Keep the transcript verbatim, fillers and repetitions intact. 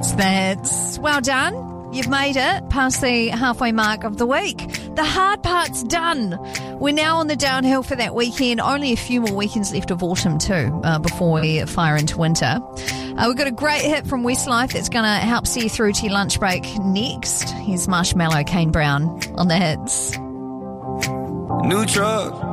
It's the hits. Well done. You've made it past the halfway mark of the week. The hard part's done. We're now on the downhill for that weekend. Only a few more weekends left of autumn too, uh, before we fire into winter. Uh, we've got a great hit from Westlife that's going to help see you through to your lunch break next. Here's Marshmallow, Kane Brown on the hits. New truck,